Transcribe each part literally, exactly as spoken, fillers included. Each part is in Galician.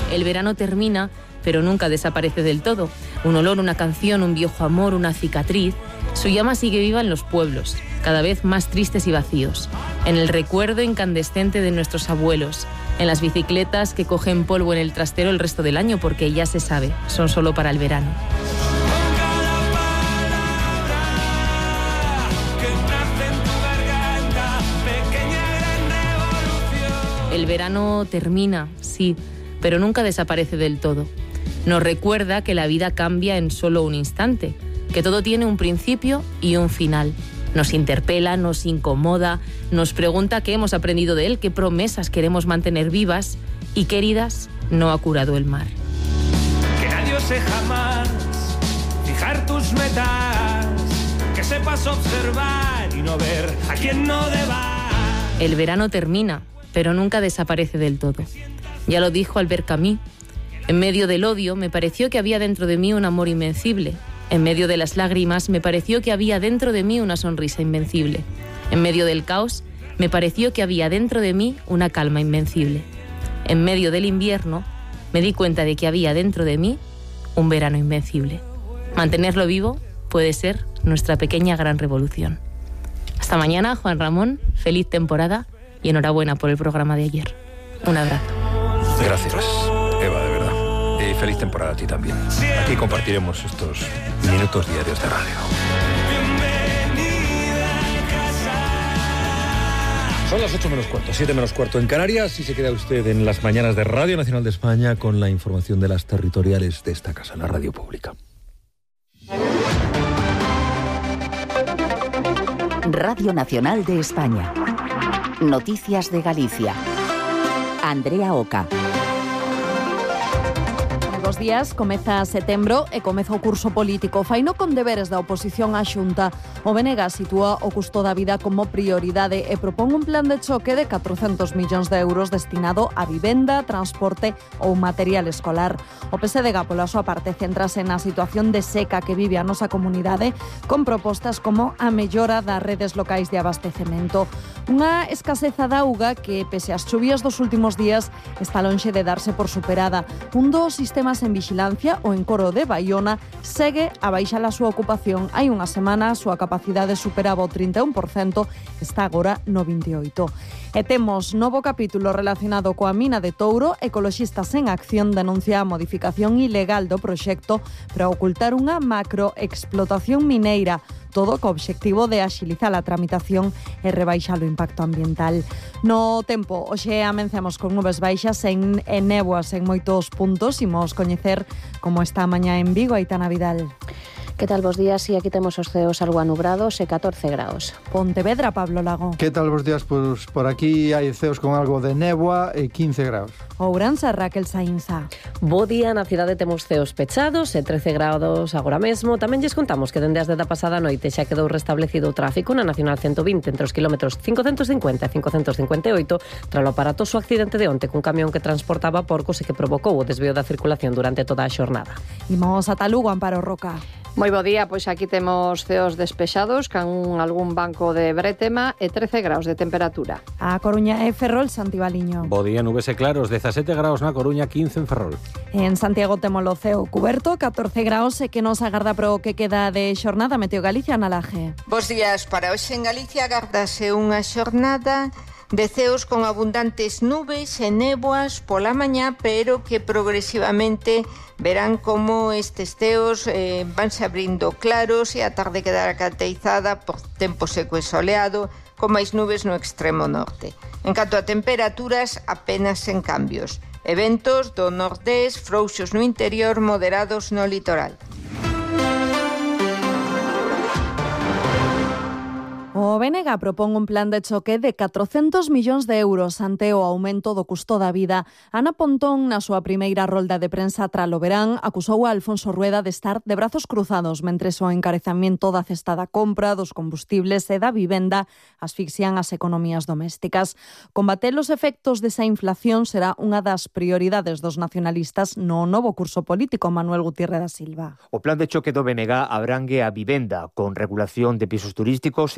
El verano termina, pero nunca desaparece del todo. Un olor, una canción, un viejo amor, una cicatriz. Su llama sigue viva en los pueblos, cada vez más tristes y vacíos. En el recuerdo incandescente de nuestros abuelos. En las bicicletas que cogen polvo en el trastero el resto del año porque ya se sabe, son solo para el verano. El verano termina, sí, pero nunca desaparece del todo. Nos recuerda que la vida cambia en solo un instante, que todo tiene un principio y un final. Nos interpela, nos incomoda, nos pregunta qué hemos aprendido de él, qué promesas queremos mantener vivas y qué heridas no ha curado el mar. Que nadie ose jamás fijar tus metas, que sepas observar y no ver a quien no deba. El verano termina, pero nunca desaparece del todo. Ya lo dijo Albert Camus. En medio del odio me pareció que había dentro de mí un amor invencible. En medio de las lágrimas me pareció que había dentro de mí una sonrisa invencible. En medio del caos me pareció que había dentro de mí una calma invencible. En medio del invierno me di cuenta de que había dentro de mí un verano invencible. Mantenerlo vivo puede ser nuestra pequeña gran revolución. Hasta mañana, Juan Ramón. Feliz temporada y enhorabuena por el programa de ayer. Un abrazo. Gracias, Eva, de verdad. Y feliz temporada a ti también. Aquí compartiremos estos minutos diarios de radio. Son las ocho menos cuarto, siete menos cuarto en Canarias y se queda usted en las mañanas de Radio Nacional de España con la información de las territoriales de esta casa, la radio pública. Radio Nacional de España. Noticias de Galicia. Andrea Oca. Bos días, comeza setembro e comeza o curso político. Faino con deberes da oposición á Xunta. O B N G sitúa o custo da vida como prioridade e propón un plan de choque de catrocentos millóns de euros destinado a vivenda, transporte ou material escolar. O P S D G, pola súa parte, centrase na situación de seca que vive a nosa comunidade con propostas como a mellora das redes locais de abastecemento. Unha escaseza de auga que, pese ás chuvias dos últimos días, está lonxe de darse por superada. Un dos sistemas en vigilancia, o Encoro de Baiona, segue a baixar a súa ocupación. Hai unha semana a súa capacidade superaba o trinta e un por cento, está agora no vinte e oito por cento. E temos novo capítulo relacionado coa mina de Touro. Ecoloxistas en Acción denuncia a modificación ilegal do proxecto para ocultar unha macroexplotación mineira, todo co obxectivo de axilizar a tramitación e rebaixar o impacto ambiental. No tempo, hoxe amencemos con nubes baixas en, en néboas en moitos puntos. Imos coñecer como está a mañá en Vigo. Aitana Vidal. Que tal, bos días? E aquí temos os ceos algo anubrados e catorce graus. Pontevedra, Pablo Lago. Que tal, bos días? Pois por aquí hai ceos con algo de néboa e quince graus. Ourense, Raquel Saínza. Bo día, na cidade temos ceos pechados e trece graus agora mesmo. Tamén lles contamos que dende as dez da pasada noite xa quedou restablecido o tráfico na Nacional ciento vinte entre os kilómetros cincocentos cincuenta e cincocentos cincuenta e oito tras o aparatoso accidente de onte cun camión que transportaba porcos e que provocou o desvío da circulación durante toda a xornada. Imos ata Lugo, Amparo Roca. Moi bo día, pois aquí temos ceos despexados con algún banco de bretema e trece graus de temperatura. A Coruña e Ferrol, Santibaliño. Bo día, nubes e claros, dezasete graus na Coruña, quince en Ferrol. En Santiago temos o ceo cuberto, catorce graus e que nos agarda pro que queda de xornada. Meteo Galicia, na Laje. Bos días, para hoxe en Galicia agardase unha xornada de ceos con abundantes nubes e néboas pola mañá, pero que progresivamente verán como estes ceos eh, vanse abrindo claros e a tarde quedará caracterizada por tempo seco e soleado, con máis nubes no extremo norte. En canto a temperaturas, apenas sen cambios. Eventos do nordés, frouxos no interior, moderados no litoral. O B N G propón un plan de choque de catrocentos millóns de euros ante o aumento do custo da vida. Ana Pontón, na súa primeira rolda de prensa tras o verán, acusou a Alfonso Rueda de estar de brazos cruzados mentres o encarecamento da cesta da compra, dos combustibles e da vivenda asfixian as economías domésticas. Combater os efectos desa inflación será unha das prioridades dos nacionalistas no novo curso político. Manuel Gutiérrez da Silva. O plan de choque do B N G abrangue a vivenda, con regulación de pisos turísticos e declaración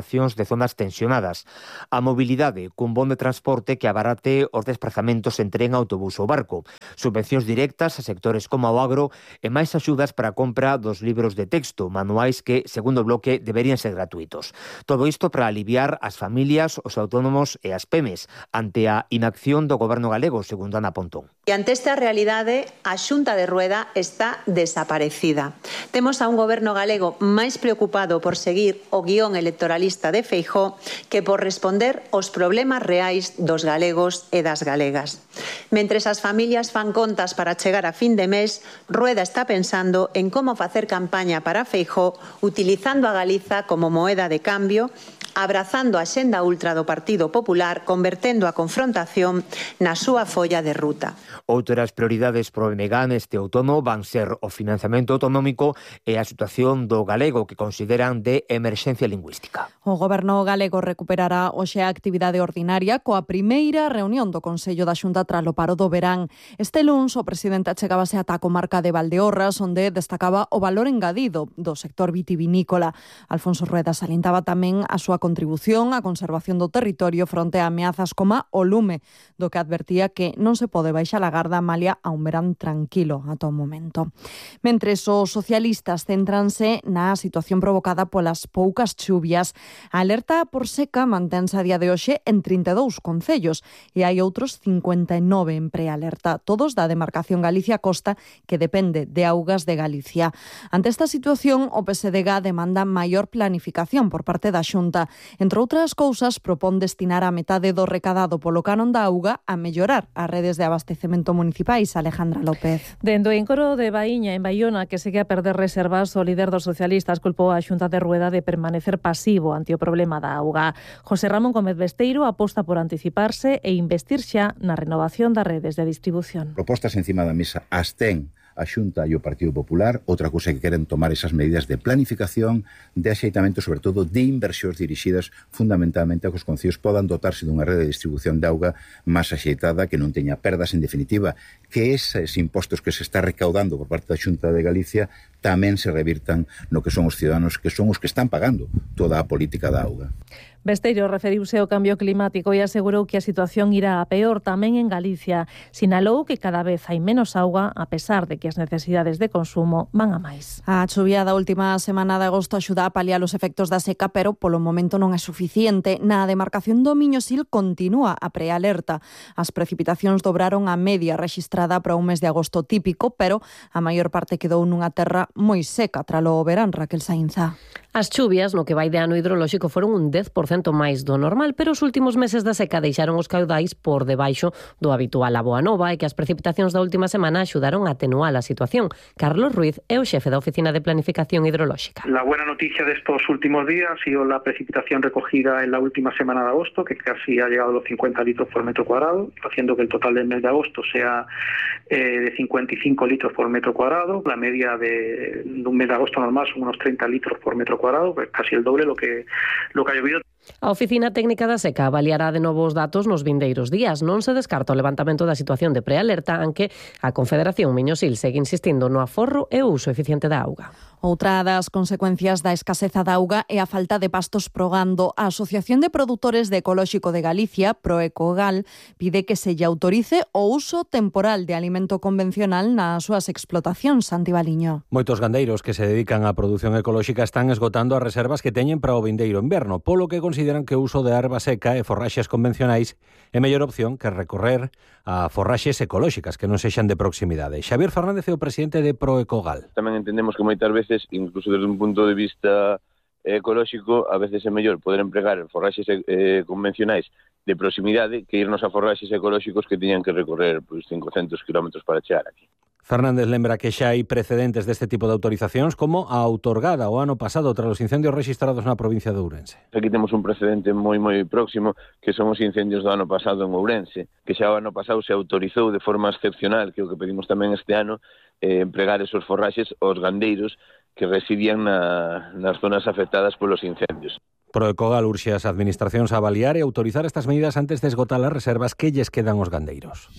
poblacións de zonas tensionadas. A mobilidade cun bon de transporte que abarate os desplazamentos en tren, autobús ou barco. Subvencións directas a sectores como o agro e máis axudas para a compra dos libros de texto, manuais que, segundo o bloque, deberían ser gratuitos. Todo isto para aliviar as familias, os autónomos e as pemes ante a inacción do goberno galego, segundo Ana Pontón. E ante esta realidade, a Xunta de Rueda está desaparecida. Temos a un goberno galego máis preocupado por seguir o guión electoralista de Feijóo que por responder aos problemas reais dos galegos e das galegas. Mentres as familias fan contas para chegar a fin de mes, Rueda está pensando en como facer campaña para Feijóo utilizando a Galiza como moeda de cambio, abrazando a xenda ultra do Partido Popular, convertendo a confrontación na súa folla de ruta. Outras prioridades pro B N G neste outono van ser o financiamento autonómico e a situación do galego que consideran de emerxencia lingüística. O goberno galego recuperará hoxe a actividade ordinaria coa primeira reunión do Consello da Xunta tras o paro do verán. Este luns o presidente achegábase ata a comarca de Valdeorras, onde destacaba o valor engadido do sector vitivinícola. Alfonso Rueda salientaba tamén a súa contribución á conservación do territorio fronte a ameazas como o lume, do que advertía que non se pode baixar a garda malia a un verán tranquilo ata o momento. Mentres os socialistas céntranse na situación provocada polas poucas chuvias, a alerta por seca mantense a día de hoxe en trinta e dous concellos e hai outros cincuenta e nove en prealerta, todos da demarcación Galicia-Costa, que depende de Augas de Galicia. Ante esta situación, o P S D G demanda maior planificación por parte da Xunta. Entre outras cousas, propón destinar a metade do recadado polo canon da auga a mellorar as redes de abastecemento municipais. Alejandra López. Dendo o encoro de Baíña, en Baiona, que segue a perder reservas, o líder dos socialistas culpou a Xunta de Rueda de permanecer pasivo ante o problema da auga. José Ramón Gómez Besteiro aposta por anticiparse e investir xa na renovación das redes de distribución. Propostas encima da mesa as ten a Xunta e o Partido Popular. Outra cousa que queren tomar esas medidas de planificación, de axeitamento, sobre todo de inversións dirixidas fundamentalmente a que os concellos podan dotarse dunha rede de distribución de auga máis axeitada, que non teña perdas, en definitiva, que eses impostos que se está recaudando por parte da Xunta de Galicia tamén se revirtan no que son os ciudadanos, que son os que están pagando toda a política da auga. Besteiro referiuse ao cambio climático e asegurou que a situación irá a peor tamén en Galicia. Sinalou que cada vez hai menos auga, a pesar de que as necesidades de consumo van a máis. A chuvia da última semana de agosto axuda a paliar os efectos da seca, pero polo momento non é suficiente. Na demarcación do Miño-Sil continúa a prealerta. As precipitacións dobraron a media rexistrada para un mes de agosto típico, pero a maior parte quedou nunha terra moi seca tralo verán. Raquel Sainza. As chuvias no que vai de ano hidrolóxico foron un dez por cento máis do normal, pero os últimos meses da seca deixaron os caudais por debaixo do habitual. A boa nova é que as precipitacións da última semana axudaron a atenuar a situación. Carlos Ruiz é o xefe da Oficina de Planificación Hidrolóxica. La buena noticia de estos últimos días ha sido la precipitación recogida en la última semana de agosto, que casi ha llegado a los cincuenta litros por metro cuadrado, haciendo que el total del mes de agosto sea eh, de cincuenta y cinco litros por metro cuadrado. La media de, de un mes de agosto normal son unos treinta litros por metro cuadrado, pues casi el doble lo que, lo que ha llovido. A Oficina Técnica da Seca avaliará de novo os datos nos vindeiros días. Non se descarta o levantamento da situación de prealerta, aunque a Confederación Miño-Sil segue insistindo no aforro e o uso eficiente da auga. Outra das consecuencias da escaseza da auga é a falta de pastos progando. A Asociación de Produtores de Ecolóxico de Galicia, Proecogal, pide que se lle autorice o uso temporal de alimento convencional nas súas explotacións. Santi Baliño. Moitos gandeiros que se dedican á produción ecolóxica están esgotando as reservas que teñen para o vindeiro inverno, polo que consideran que o uso de erva seca e forraxes convencionais é mellor opción que recorrer a forraxes ecolóxicas que non sexan de proximidade. Xavier Fernández é o presidente de Proecogal. Tamén entendemos que moitas veces, incluso desde un punto de vista ecolóxico, a veces é mellor poder empregar forraxes eh, convencionais de proximidade que irnos a forraxes ecolóxicos que tiñan que recorrer pues, cincocentos kilómetros para chegar aquí. Fernández lembra que xa hai precedentes deste tipo de autorizacións, como a outorgada o ano pasado tras os incendios rexistrados na provincia de Ourense. Aquí temos un precedente moi moi próximo, que son os incendios do ano pasado en Ourense, que xa o ano pasado se autorizou de forma excepcional, que é o que pedimos tamén este ano, eh, empregar esos forraxes aos gandeiros que residían na, nas zonas afectadas polos incendios. Proecogal urxe as administracións a avaliar e autorizar estas medidas antes de esgotar as reservas que lles quedan aos gandeiros.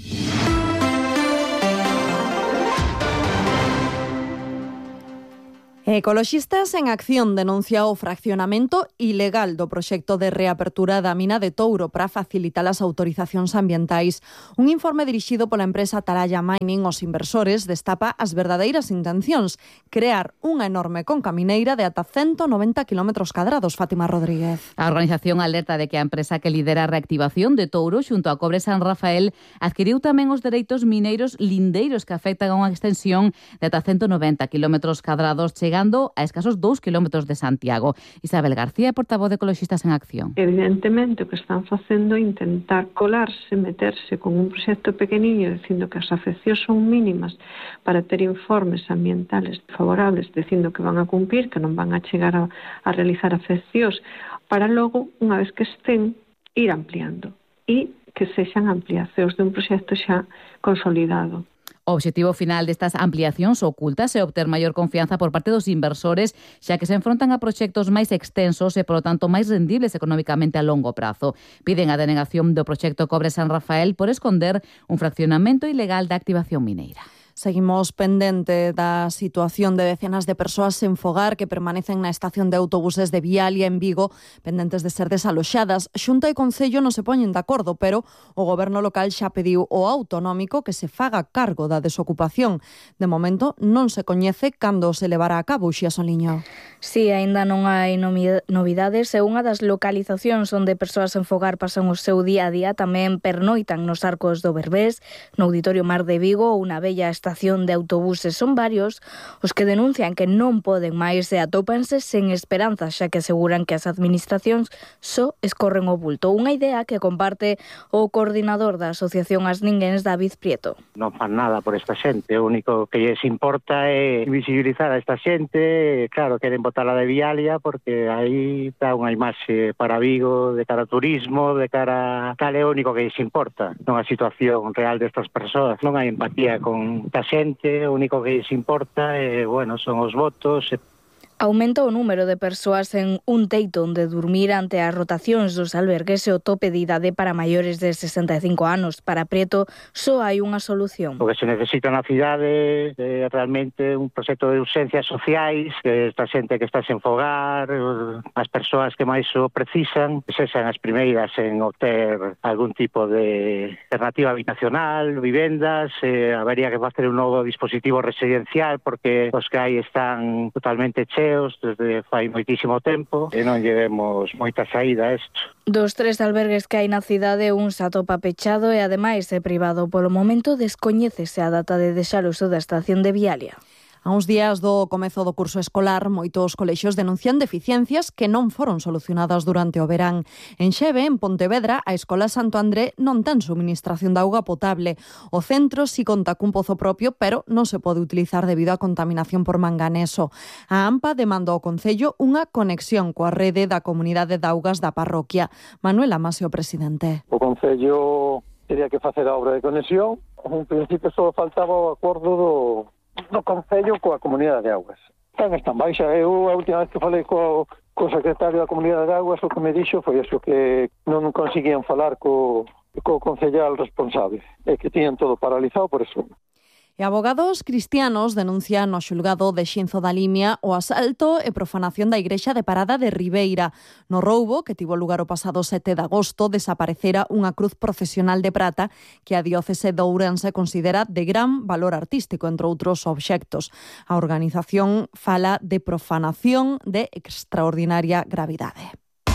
Ecoloxistas en Acción denuncia o fraccionamento ilegal do proxecto de reapertura da mina de Touro para facilitar as autorizacións ambientais. Un informe dirixido pola empresa Atalaya Mining aos inversores destapa as verdadeiras intencións, crear unha enorme concamineira de ata ciento noventa kilómetros cadrados. Fátima Rodríguez. A organización alerta de que a empresa que lidera a reactivación de Touro xunto a Cobre San Rafael adquiriu tamén os dereitos mineiros lindeiros que afectan a unha extensión de ata ciento noventa kilómetros cadrados, chegando a escasos dous kilómetros de Santiago. Isabel García, portavoz de Ecoloxistas en Acción. Evidentemente o que están facendo é intentar colarse, meterse con un proxecto pequeniño dicindo que as afeccións son mínimas para ter informes ambientales favorables dicindo que van a cumprir, que non van a chegar a, a realizar afeccións, para logo, unha vez que estén, ir ampliando e que sexan ampliacións de un proxecto xa consolidado. O obxectivo final destas ampliacións ocultas é obter maior confianza por parte dos inversores, xa que se enfrontan a proxectos máis extensos e, polo tanto, máis rendibles económicamente a longo prazo. Piden a denegación do proxecto Cobre San Rafael por esconder un fraccionamento ilegal da activación mineira. Seguimos pendente da situación de decenas de persoas sen fogar que permanecen na estación de autobuses de Vialia en Vigo, pendentes de ser desaloxadas. Xunta e Concello non se poñen de acordo, pero o goberno local xa pediu ao autonómico que se faga cargo da desocupación. De momento non se coñece cando se levará a cabo. Uxía Soliño. Si, aínda non hai novidades e unha das localizacións onde persoas sen fogar pasan o seu día a día tamén pernoitan nos Arcos do Berbés, no Auditorio Mar de Vigo ou na bella estación de autobuses. Son varios os que denuncian que non poden máis e atópanse sen esperanza, xa que aseguran que as administracións só escorren o bulto. Unha idea que comparte o coordinador da Asociación As Ninguéns, David Prieto. Non fan nada por esta xente, o único que lles importa é visibilizar a esta xente. Claro, queren botala de Vialia porque aí está unha imaxe para Vigo de cara ao turismo, de cara... Tal é o único que lles importa, non a situación real destas persoas. Non hai empatía con a xente, o único que lles importa é, bueno, son os votos. Aumenta o número de persoas en un teito onde dormir ante as rotacións dos albergues e o tope de idade para maiores de sesenta e cinco anos. Para Prieto, só hai unha solución. O que se necesita na cidade é realmente un proxecto de urxencias sociais, que esta xente que está sen fogar, as persoas que máis o precisan, que sexan as primeiras en obter algún tipo de alternativa habitacional, vivendas, eh, habería que facer un novo dispositivo residencial porque os que hai están totalmente cheos desde fai moitísimo tempo e non llevemos moita saída a isto. Dos tres albergues que hai na cidade, un se atopa pechado e ademais é privado. Polo momento descoñécese a data de deixar o uso da estación de Vialia. A uns días do comezo do curso escolar, moitos colexios denuncian deficiencias que non foron solucionadas durante o verán. En Xeve, en Pontevedra, a Escola Santo André non ten suministración de auga potable. O centro si conta cun pozo propio, pero non se pode utilizar debido á contaminación por manganeso. A AMPA demanda ao Concello unha conexión coa rede da Comunidade de Augas da parroquia. Manuel Amasio, presidente. O Concello teria que facer a obra de conexión. En principio só faltaba o acordo do do Concello coa Comunidade de Augas. Ten esta baixa. Eu a última vez que falei co, co secretario da Comunidade de Augas, o que me dixo foi eso, que non conseguían falar co, co concellal responsable, e que tiñan todo paralizado por eso. E abogados cristianos denuncian no xulgado de Xinzo da Limia o asalto e profanación da igrexa de Parada de Ribeira. No roubo, que tivo lugar o pasado sete de agosto, desaparecera unha cruz procesional de prata que a diócese de Ourense considera de gran valor artístico, entre outros obxectos. A organización fala de profanación de extraordinaria gravidade.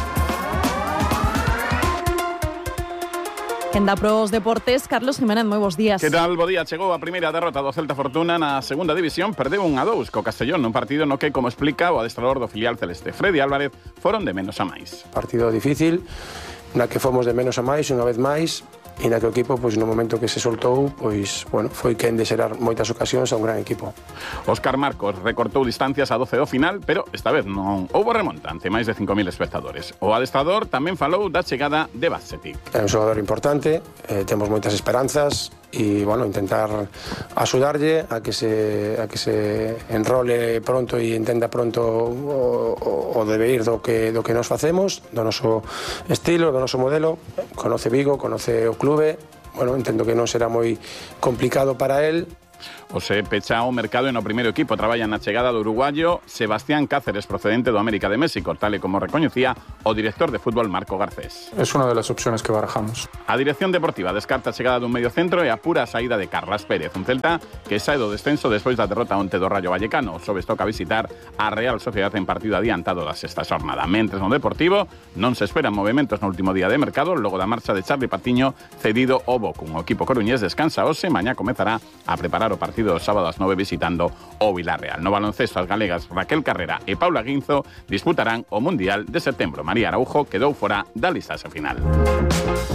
Quenda pros deportes, Carlos Jiménez, moi bons días. Que tal? Bo día. Chegou a primeira derrota do Celta Fortuna na segunda división, perdeu un a dous co Castellón, nun partido no que, como explica o adestrador do filial celeste, Freddy Álvarez, foron de menos a máis. Partido difícil, na que fomos de menos a máis, unha vez máis, e na que o equipo, pois, no momento que se soltou, pois, bueno, foi quen de xerar moitas ocasións a un gran equipo. Óscar Marcos recortou distancias a doce do final, pero esta vez non houbo remonta ante máis de cinco mil espectadores. O adestrador tamén falou da chegada de Basseti. É un xogador importante, eh, temos moitas esperanzas, e, bueno, intentar axudarlle a que se, a que se enrole pronto e entenda pronto o, o deber do que, do que nos facemos, do noso estilo, do noso modelo. Conoce Vigo, conoce o clube, bueno, entendo que non será moi complicado para él. O se pecha o mercado e no primeiro equipo traballa na chegada do uruguayo Sebastián Cáceres, procedente do América de México, tal e como recoñecía o director de fútbol Marco Garcés. Es una de las opciones que barajamos. A dirección deportiva descarta a chegada dun medio centro e apura a saída de Carlas Pérez, un Celta que sae do descenso despois da derrota onte do Rayo Vallecano. O xoves toca visitar a Real Sociedad en partido adiantado da sexta xornada. Mentres no Deportivo non se esperan movimentos no último día de mercado logo da marcha de Charlie Patiño cedido ao Bochum. O equipo coruñés descansa hoxe, mañá comezará a preparar o partido do sábado ás nove visitando o Villarreal. No baloncesto, as galegas Raquel Carrera e Paula Guinzo disputarán o Mundial de setembro. María Araujo quedou fora da listaxe final.